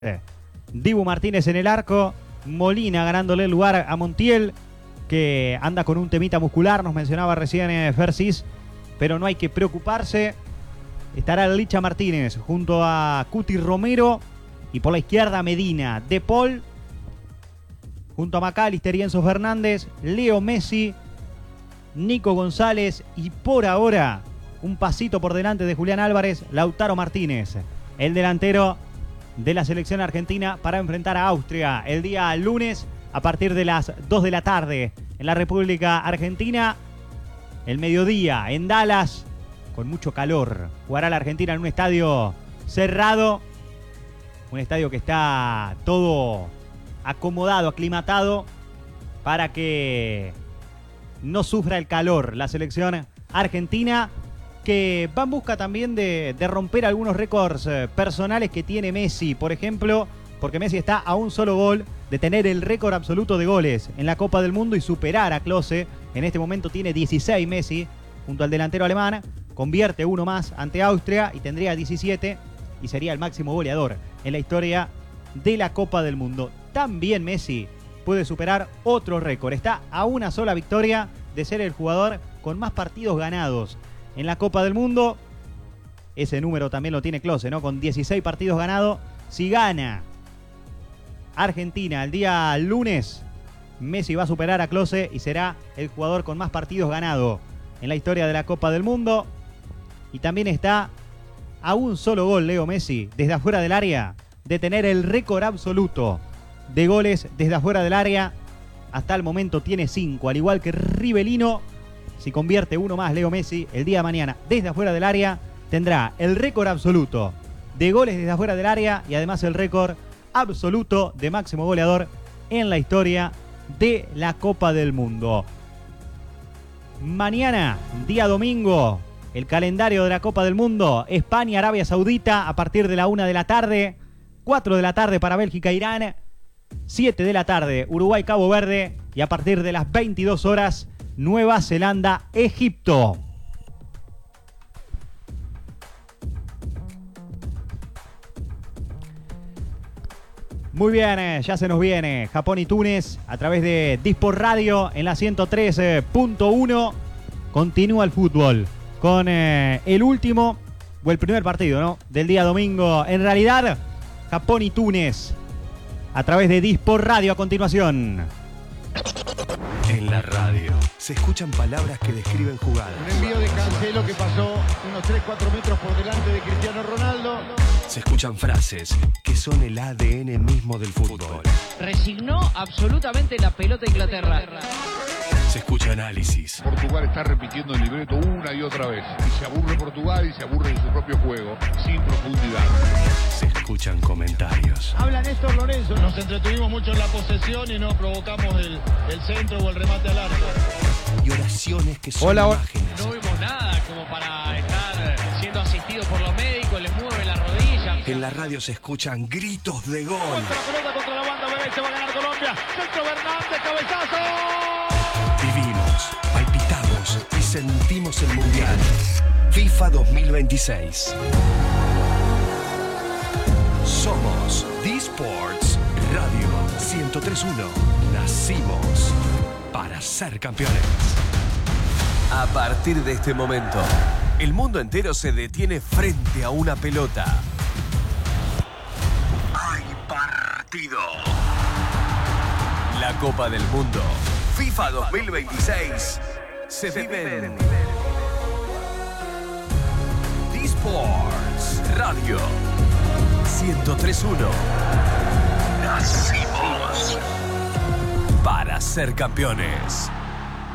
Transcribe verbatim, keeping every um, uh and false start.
Dibu Martínez en el arco, Molina ganándole el lugar a Montiel, que anda con un temita muscular, nos mencionaba recién eh, Fersis, pero no hay que preocuparse. Estará el Licha Martínez junto a Cuti Romero, y por la izquierda Medina, De Paul, junto a McAllister y Enzo Fernández, Leo Messi, Nico González y por ahora un pasito por delante de Julián Álvarez, Lautaro Martínez, el delantero de la selección argentina para enfrentar a Austria el día lunes a partir de las dos de la tarde en la República Argentina. El mediodía en Dallas, con mucho calor, jugará la Argentina en un estadio cerrado, un estadio que está todo acomodado, aclimatado para que no sufra el calor la selección argentina, que va en busca también de, de romper algunos récords eh, personales que tiene Messi, por ejemplo, porque Messi está a un solo gol de tener el récord absoluto de goles en la Copa del Mundo y superar a Klose. En este momento tiene dieciséis Messi junto al delantero alemán, convierte uno más ante Austria y tendría diecisiete y sería el máximo goleador en la historia de la Copa del Mundo. También Messi puede superar otro récord, está a una sola victoria de ser el jugador con más partidos ganados en la Copa del Mundo. Ese número también lo tiene Klose, ¿no? Con dieciséis partidos ganados. Si gana Argentina el día lunes, Messi va a superar a Klose y será el jugador con más partidos ganados en la historia de la Copa del Mundo. Y también está a un solo gol Leo Messi desde afuera del área de tener el récord absoluto de goles desde afuera del área. Hasta el momento tiene cinco, al igual que Rivelino. Si convierte uno más Leo Messi el día de mañana desde afuera del área, tendrá el récord absoluto de goles desde afuera del área y además el récord absoluto de máximo goleador en la historia de la Copa del Mundo. Mañana, día domingo, el calendario de la Copa del Mundo: España, Arabia Saudita a partir de la una de la tarde, cuatro de la tarde para Bélgica, Irán, siete de la tarde Uruguay, Cabo Verde, y a partir de las veintidós horas Nueva Zelanda, Egipto. Muy bien, eh, ya se nos viene Japón y Túnez a través de Disport Radio en la ciento tres punto uno. Continúa el fútbol con eh, el último o el primer partido, ¿no?, del día domingo. En realidad, Japón y Túnez a través de Disport Radio a continuación. En la radio se escuchan palabras que describen jugadas. Un envío de Cancelo que pasó unos tres cuatro metros por delante de Cristiano Ronaldo. Se escuchan frases que son el A D N mismo del fútbol. Resignó absolutamente la pelota Inglaterra. Se escucha análisis. Portugal está repitiendo el libreto una y otra vez. Y se aburre Portugal y se aburre de su propio juego, sin profundidad. Se escuchan comentarios. Habla Néstor Lorenzo. Nos entretuvimos mucho en la posesión y no provocamos el, el centro o el remate al arco. Y oraciones que son Hola, imágenes. No vimos nada como para estar siendo asistido por los médicos, les mueve la rodilla. En la radio se escuchan gritos de gol. Contra la pelota, contra la banda derecha, va a ganar Colombia. Centro Fernández, cabezazo. Vivimos, palpitamos y sentimos el Mundial. FIFA dos mil veintiséis. Somos D-Sports Radio ciento tres punto uno. Nacimos para ser campeones. A partir de este momento, el mundo entero se detiene frente a una pelota. Hay partido. La Copa del Mundo FIFA dos mil veintiséis se vive en D-Sports Radio ciento tres punto uno. Nacimos para ser campeones.